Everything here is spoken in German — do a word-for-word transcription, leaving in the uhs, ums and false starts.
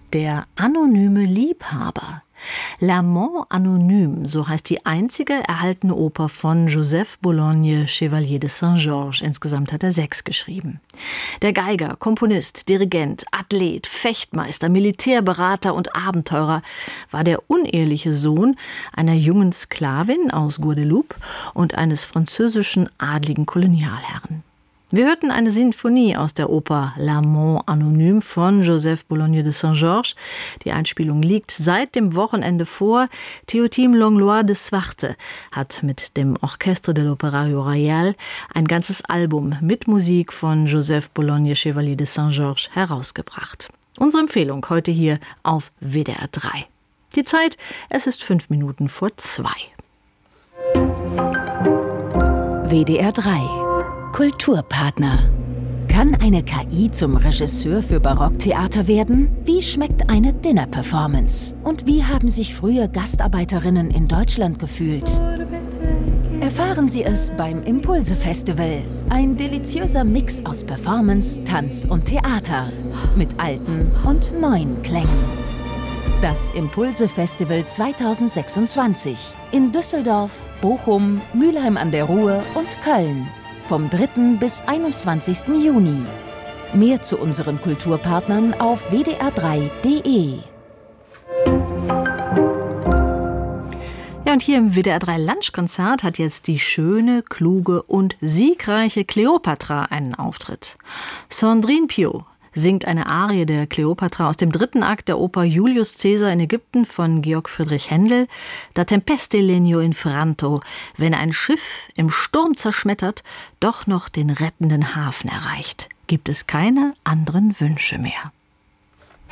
Der anonyme Liebhaber. L'Amant Anonyme, so heißt die einzige erhaltene Oper von Joseph Bologne, Chevalier de Saint-Georges. Insgesamt hat er sechs geschrieben. Der Geiger, Komponist, Dirigent, Athlet, Fechtmeister, Militärberater und Abenteurer war der uneheliche Sohn einer jungen Sklavin aus Guadeloupe und eines französischen adligen Kolonialherren. Wir hörten eine Sinfonie aus der Oper L'Amant Anonyme von Joseph Bologne de Saint-Georges. Die Einspielung liegt seit dem Wochenende vor. Théotime Langlois de Swarte hat mit dem Orchestre de l'Opéra Royal ein ganzes Album mit Musik von Joseph Bologne, Chevalier de Saint-Georges, herausgebracht. Unsere Empfehlung heute hier auf W D R drei. Die Zeit, es ist fünf Minuten vor zwei. W D R drei Kulturpartner. Kann eine K I zum Regisseur für Barocktheater werden? Wie schmeckt eine Dinner-Performance? Und wie haben sich früher Gastarbeiterinnen in Deutschland gefühlt? Erfahren Sie es beim Impulse-Festival. Ein deliziöser Mix aus Performance, Tanz und Theater. Mit alten und neuen Klängen. Das Impulse-Festival zweitausendsechsundzwanzig. In Düsseldorf, Bochum, Mülheim an der Ruhr und Köln. Vom dritten bis einundzwanzigsten Juni. Mehr zu unseren Kulturpartnern auf w d r drei punkt d e. Ja, und hier im W D R drei Lunchkonzert hat jetzt die schöne, kluge und siegreiche Kleopatra einen Auftritt. Sandrine Piau singt eine Arie der Kleopatra aus dem dritten Akt der Oper Julius Caesar in Ägypten von Georg Friedrich Händel, Da tempeste legno infranto, wenn ein Schiff im Sturm zerschmettert, doch noch den rettenden Hafen erreicht, gibt es keine anderen Wünsche mehr.